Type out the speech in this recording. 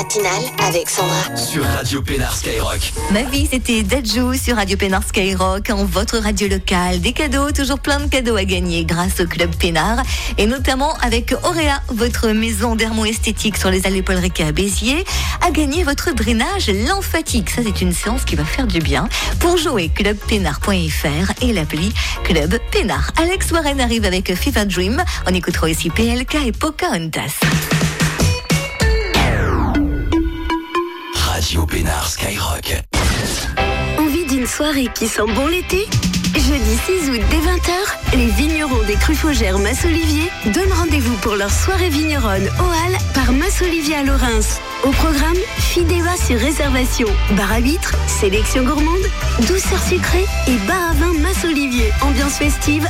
matinale avec Sandra. Sur Radio Pénard Skyrock. Ma vie, c'était Dadju sur Radio Pénard Skyrock, en votre radio locale. Des cadeaux, toujours plein de cadeaux à gagner grâce au Club Pénard. Et notamment avec Auréa, votre maison dermo-esthétique sur les allées Paul Riquet à Béziers, à gagner votre drainage lymphatique. Ça, c'est une séance qui va faire du bien. Pour jouer, clubpénard.fr et l'appli Club Pénard. Alex Warren arrive avec Fever Dream. On écoutera aussi PLK et Pocahontas. Radio Pénard Skyrock. Envie d'une soirée qui sent bon l'été ? Jeudi 6 août dès 20h, les vignerons des Crues Faugères Mas-Olivier donnent rendez-vous pour leur soirée vigneronne au Halles par Mas-Olivier à Lorens. Au programme, Fidéva sur réservation, bar à vitre, sélection gourmande, douceur sucrée et bar à vin Mas-Olivier. Ambiance festive